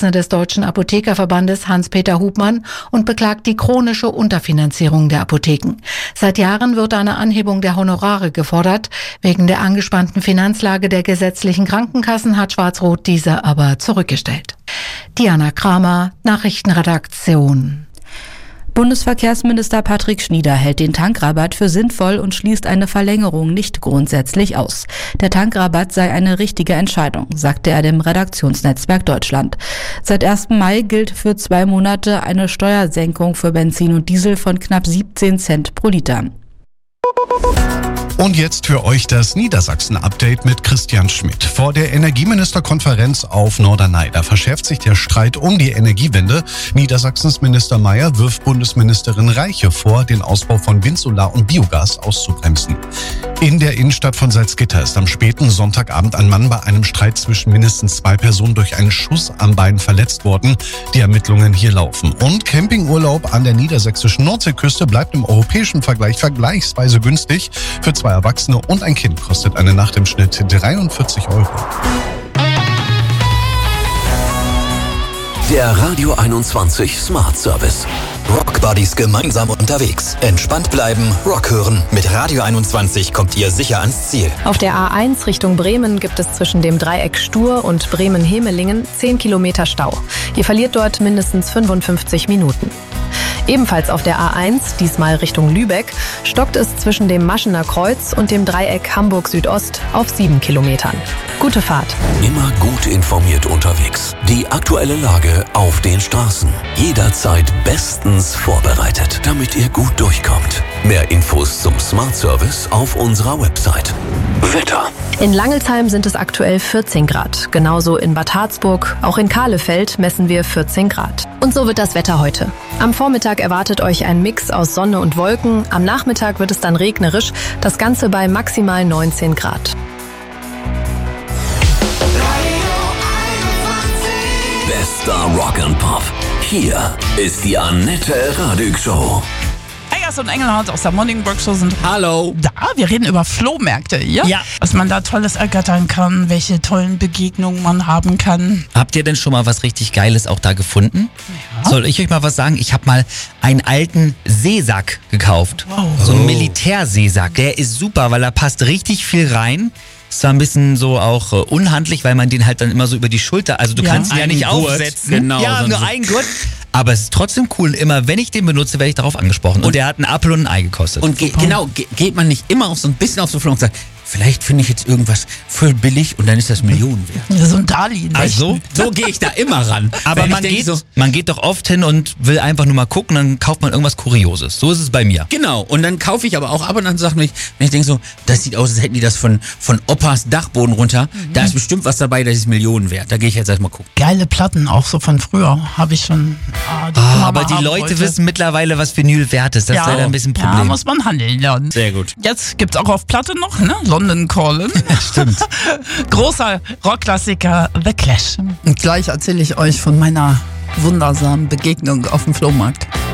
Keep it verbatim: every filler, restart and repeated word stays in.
Vorsitzende des Deutschen Apothekerverbandes Hans-Peter Hubmann und beklagt die chronische Unterfinanzierung der Apotheken. Seit Jahren wird eine Anhebung der Honorare gefordert. Wegen der angespannten Finanzlage der gesetzlichen Krankenkassen hat Schwarz-Rot diese aber zurückgestellt. Diana Kramer, Nachrichtenredaktion. Bundesverkehrsminister Patrick Schnieder hält den Tankrabatt für sinnvoll und schließt eine Verlängerung nicht grundsätzlich aus. Der Tankrabatt sei eine richtige Entscheidung, sagte er dem Redaktionsnetzwerk Deutschland. Seit ersten Mai gilt für zwei Monate eine Steuersenkung für Benzin und Diesel von knapp siebzehn Cent pro Liter. Und jetzt für euch das Niedersachsen-Update mit Christian Schmidt. Vor der Energieministerkonferenz auf Norderney, da verschärft sich der Streit um die Energiewende. Niedersachsens Minister Mayer wirft Bundesministerin Reiche vor, den Ausbau von Wind, Solar und Biogas auszubremsen. In der Innenstadt von Salzgitter ist am späten Sonntagabend ein Mann bei einem Streit zwischen mindestens zwei Personen durch einen Schuss am Bein verletzt worden. Die Ermittlungen hier laufen. Und Campingurlaub an der niedersächsischen Nordseeküste bleibt im europäischen Vergleich vergleichsweise günstig. Für zwei Erwachsene und ein Kind kostet eine Nacht im Schnitt dreiundvierzig Euro. Der Radio einundzwanzig Smart Service. Rock Buddies gemeinsam unterwegs. Entspannt bleiben, Rock hören. Mit Radio einundzwanzig kommt ihr sicher ans Ziel. Auf der A eins Richtung Bremen gibt es zwischen dem Dreieck Stur und Bremen-Hemelingen zehn Kilometer Stau. Ihr verliert dort mindestens fünfundfünfzig Minuten. Ebenfalls auf der A eins, diesmal Richtung Lübeck, stockt es zwischen dem Maschener Kreuz und dem Dreieck Hamburg Südost auf sieben Kilometern. Gute Fahrt. Immer gut informiert unterwegs. Die aktuelle Lage auf den Straßen. Jederzeit bestens vorbereitet, damit ihr gut durchkommt. Mehr Infos zum Smart Service auf unserer Website. Wetter. In Langelsheim sind es aktuell vierzehn Grad. Genauso in Bad Harzburg. Auch in Kahlefeld messen wir vierzehn Grad. Und so wird das Wetter heute. Am Vormittag erwartet euch ein Mix aus Sonne und Wolken. Am Nachmittag wird es dann regnerisch. Das Ganze bei maximal neunzehn Grad. Bester Rock and Pop. Hier ist die Annette Radig Show. Eggers und Engelhardt aus der Morning Work Show sind Hallo. da. Wir reden über Flohmärkte, ja? Ja. Was man da Tolles ergattern kann, welche tollen Begegnungen man haben kann. Habt ihr denn schon mal was richtig Geiles auch da gefunden? Ja. Soll ich euch mal was sagen? Ich habe mal einen alten Seesack gekauft. Wow. So einen Militärseesack. Der ist super, weil da passt richtig viel rein. Ist zwar ein bisschen so auch äh, unhandlich, weil man den halt dann immer so über die Schulter, also du Ja. kannst ihn ja Einen nicht Gurt, aufsetzen. genau, Ja, so nur ein- einen Gurt. Aber es ist trotzdem cool. Und immer wenn ich den benutze, werde ich darauf angesprochen. Und, Und- der hat einen Apfel und ein Ei gekostet. Und ge genau, ge geht man nicht immer auf so ein bisschen auf so Flug und sagt, vielleicht finde ich jetzt irgendwas voll billig und dann ist das Millionen wert. So ein Darlehen. also, So gehe ich da immer ran. aber Wenn man ich denk geht, so, man geht doch oft hin und will einfach nur mal gucken, dann kauft man irgendwas Kurioses. So ist es bei mir. genau, und dann kaufe ich aber auch ab und an Sachen, wenn ich, wenn ich denke so, das sieht aus, als hätten die das von, von Opas Dachboden runter. Da ist bestimmt was dabei, das ist Millionen wert. Da gehe ich jetzt erstmal gucken. Geile Platten, auch so von früher, habe ich schon. Ah, die Ah, Mama aber die haben Leute wollte. wissen mittlerweile, was Vinyl wert ist. Das ist leider ein bisschen ein Ja, Problem. muss man handeln lernen. Sehr gut. Jetzt gibt's auch auf Platte noch, ne? London Calling. Stimmt. Großer Rockklassiker The Clash. Und gleich erzähle ich euch von meiner wundersamen Begegnung auf dem Flohmarkt.